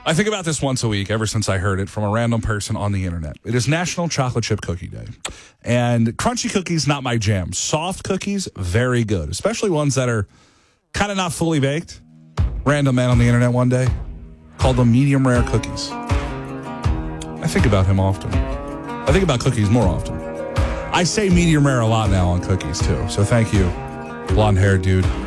I think about this once a week ever since I heard it from a random person on the internet. It is National Chocolate Chip Cookie Day. And crunchy cookies, not my jam. Soft cookies, very good, especially ones that are kind of not fully baked. Random man on the internet one day called them medium rare cookies. I think about him often. I think about cookies more often. I say medium rare a lot now on cookies too. So thank you, blonde haired dude.